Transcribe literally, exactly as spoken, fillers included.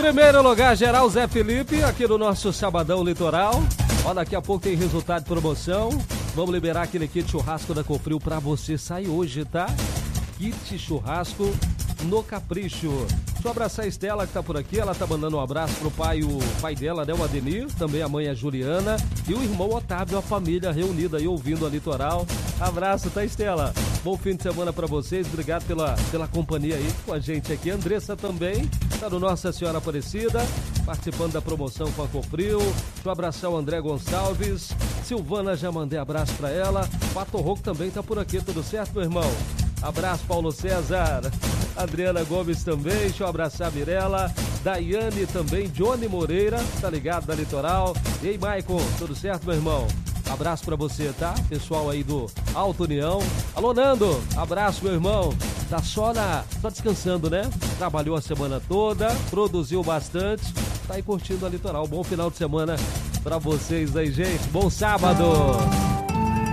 Primeiro lugar, geral Zé Felipe, aqui no nosso Sabadão Litoral. Ó, daqui a pouco tem resultado de promoção. Vamos liberar aquele kit churrasco da Cofril pra você sair hoje, tá? Kit churrasco no Capricho. Deixa eu abraçar a Estela que tá por aqui. Ela tá mandando um abraço pro pai, o pai dela, né, o Adenir. Também a mãe, a Juliana. E o irmão Otávio, a família reunida aí ouvindo a Litoral. Abraço, tá, Estela? Bom fim de semana pra vocês. Obrigado pela, pela companhia aí com a gente aqui. Andressa também tá no Nossa Senhora Aparecida, participando da promoção com a Cofril. Deixa eu abraçar o André Gonçalves. Silvana, já mandei abraço pra ela. Pato Roco também tá por aqui. Tudo certo, meu irmão? Abraço, Paulo César. Adriana Gomes também. Deixa eu abraçar a Mirella. Daiane também. Johnny Moreira, tá ligado da Litoral. E aí, Maicon, tudo certo, meu irmão? Abraço pra você, tá? Pessoal aí do Alto União. Alô, Nando. Abraço, meu irmão. Tá só na... Só descansando, né? Trabalhou a semana toda, produziu bastante. Tá aí curtindo a Litoral. Bom final de semana pra vocês aí, gente. Bom sábado.